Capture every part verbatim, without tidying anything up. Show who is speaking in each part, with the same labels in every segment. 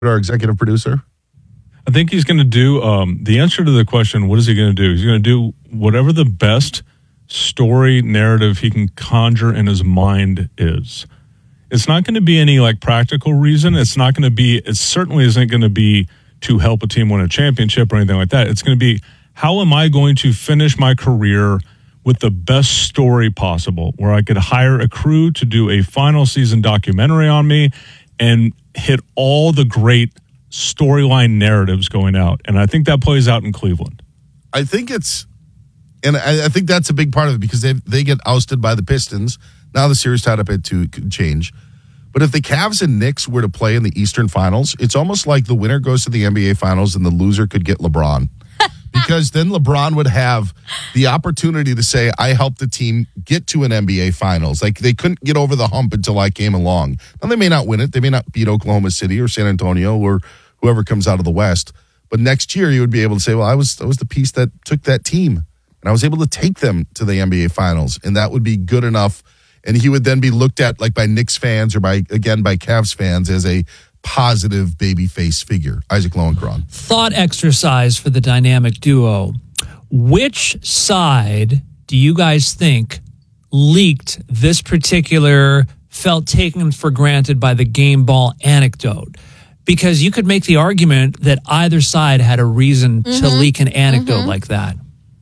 Speaker 1: our executive producer?
Speaker 2: I think he's going to do um, the answer to the question, what is he going to do? He's going to do whatever the best story narrative he can conjure in his mind is. It's not going to be any like practical reason. It's not going to be, it certainly isn't going to be to help a team win a championship or anything like that. It's going to be, how am I going to finish my career with the best story possible, where I could hire a crew to do a final season documentary on me and hit all the great storyline narratives going out. And I think that plays out in Cleveland.
Speaker 1: I think it's, and I, I think that's a big part of it, because they they get ousted by the Pistons. Now the series tied up at two could change. But if the Cavs and Knicks were to play in the Eastern Finals, it's almost like the winner goes to the N B A Finals and the loser could get LeBron. Because then LeBron would have the opportunity to say, I helped the team get to an N B A Finals. Like, they couldn't get over the hump until I came along. Now, they may not win it. They may not beat Oklahoma City or San Antonio or whoever comes out of the West. But next year, you would be able to say, well, I was I was the piece that took that team. And I was able to take them to the N B A Finals. And that would be good enough. And he would then be looked at, like, by Knicks fans or, by again, by Cavs fans as a positive babyface figure. Isaac Lowenkron.
Speaker 3: Thought exercise for the dynamic duo. Which side do you guys think leaked this particular felt taken for granted by the game ball anecdote? Because you could make the argument that either side had a reason mm-hmm. to leak an anecdote mm-hmm. like that.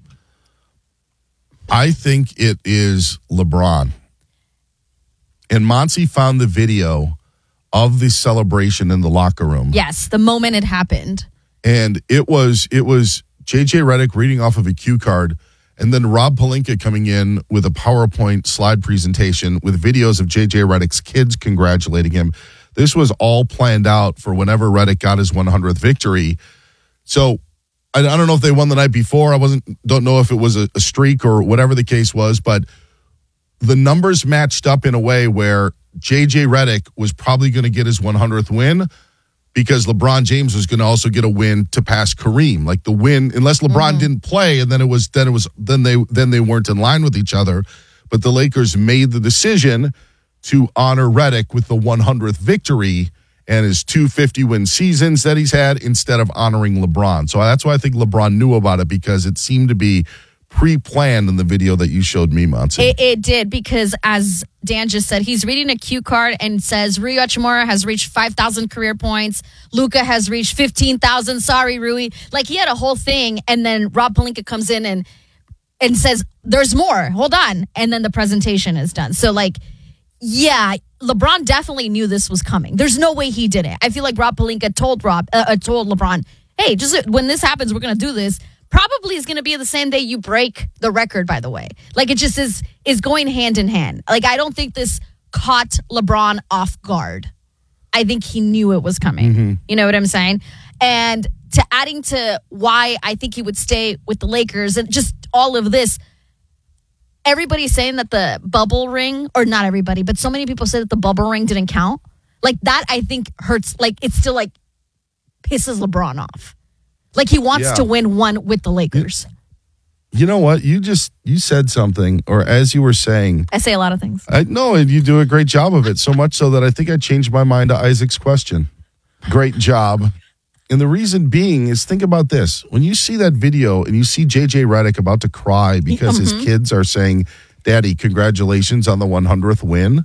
Speaker 1: I think it is LeBron. And Monty found the video of the celebration in the locker room.
Speaker 4: Yes, the moment it happened.
Speaker 1: And it was it was J J Redick reading off of a cue card, and then Rob Pelinka coming in with a PowerPoint slide presentation with videos of J J Redick's kids congratulating him. This was all planned out for whenever Redick got his one hundredth victory. So I, I don't know if they won the night before. I wasn't don't know if it was a, a streak or whatever the case was, but the numbers matched up in a way where J J Redick was probably going to get his one hundredth win, because LeBron James was going to also get a win to pass Kareem. Like the win, unless LeBron mm-hmm. didn't play, and then it was then it was then they then they weren't in line with each other. But the Lakers made the decision to honor Redick with the one hundredth victory and his two fifty-win seasons that he's had, instead of honoring LeBron. So that's why I think LeBron knew about it, because it seemed to be pre-planned in the video that you showed me, Monty.
Speaker 4: It, it did, because as Dan just said, he's reading a cue card and says Rui Hachimura has reached five thousand career points. Luka has reached fifteen thousand. Sorry, Rui. Like, he had a whole thing, and then Rob Pelinka comes in and and says, there's more. Hold on. And then the presentation is done. So, like, yeah, LeBron definitely knew this was coming. There's no way he didn't. I feel like Rob Pelinka told Rob, uh, told LeBron, hey, just when this happens, we're going to do this. Probably is going to be the same day you break the record, by the way. Like, it just is is going hand in hand. Like, I don't think this caught LeBron off guard. I think he knew it was coming. Mm-hmm. You know what I'm saying? And to adding to why I think he would stay with the Lakers and just all of this, everybody's saying that the bubble ring, or not everybody, but so many people say that the bubble ring didn't count. Like, that I think hurts. Like, it still, like, pisses LeBron off. Like, he wants yeah. to win one with the Lakers.
Speaker 1: You know what? You just, you said something, or as you were saying.
Speaker 4: I say a lot of things.
Speaker 1: I know, and you do a great job of it, so much so that I think I changed my mind to Isaac's question. Great job. And the reason being is, think about this. When you see that video and you see J J Redick about to cry because mm-hmm. his kids are saying, Daddy, congratulations on the one hundredth win,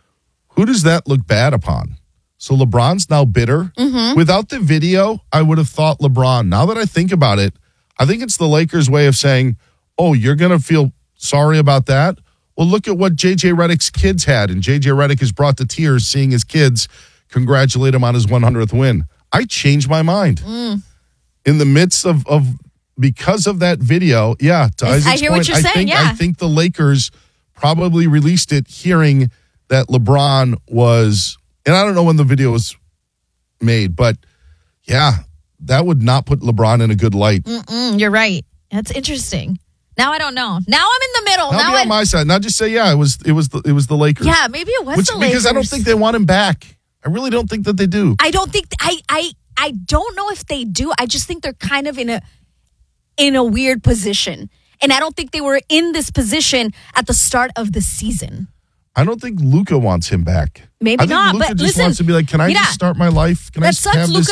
Speaker 1: who does that look bad upon? So LeBron's now bitter. Mm-hmm. Without the video, I would have thought LeBron. Now that I think about it, I think it's the Lakers' way of saying, oh, you're going to feel sorry about that? Well, look at what J J Redick's kids had. And J J Redick is brought to tears seeing his kids congratulate him on his one hundredth win. I changed my mind. Mm. In the midst of, of, because of that video, yeah, to Isaac's
Speaker 4: I hear
Speaker 1: point,
Speaker 4: what you're
Speaker 1: I
Speaker 4: saying,
Speaker 1: think,
Speaker 4: yeah.
Speaker 1: I think the Lakers probably released it hearing that LeBron was... And I don't know when the video was made, but yeah, that would not put LeBron in a good light.
Speaker 4: Mm-mm, you're right. That's interesting. Now I don't know. Now I'm in the middle.
Speaker 1: Now,
Speaker 4: now
Speaker 1: be
Speaker 4: I...
Speaker 1: on my side. Now just say, yeah, it was it was the, it was the Lakers.
Speaker 4: Yeah, maybe it was
Speaker 1: Which,
Speaker 4: the Lakers.
Speaker 1: Because I don't think they want him back. I really don't think that they do.
Speaker 4: I don't think I I I don't know if they do. I just think they're kind of in a in a weird position, and I don't think they were in this position at the start of the season.
Speaker 1: I don't think Luka wants him back.
Speaker 4: Maybe
Speaker 1: I think
Speaker 4: not,
Speaker 1: Luka
Speaker 4: but
Speaker 1: just
Speaker 4: listen,
Speaker 1: wants to be like, can I
Speaker 4: mira,
Speaker 1: just start my life? Can I
Speaker 4: that
Speaker 1: just
Speaker 4: sucks.
Speaker 1: have this
Speaker 4: Luka